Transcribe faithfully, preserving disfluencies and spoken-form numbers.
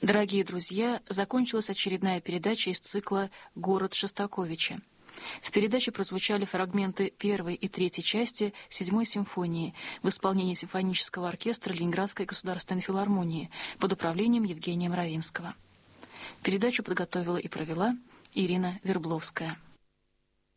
Дорогие друзья, закончилась очередная передача из цикла «Город Шостаковича». В передаче прозвучали фрагменты первой и третьей части седьмой симфонии в исполнении симфонического оркестра Ленинградской государственной филармонии под управлением Евгения Мравинского. Передачу подготовила и провела Ирина Вербловская.